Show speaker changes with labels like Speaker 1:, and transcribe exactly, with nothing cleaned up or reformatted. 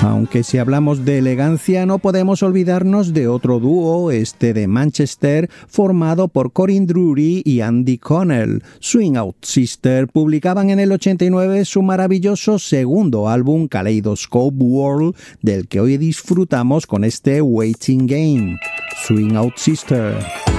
Speaker 1: Aunque si hablamos de elegancia no podemos olvidarnos de otro dúo, este de Manchester, formado por Corinne Drury y Andy Connell. Swing Out Sister publicaban en el ochenta y nueve su maravilloso segundo álbum Kaleidoscope World, del que hoy disfrutamos con este Waiting Game. Swing Out Sister.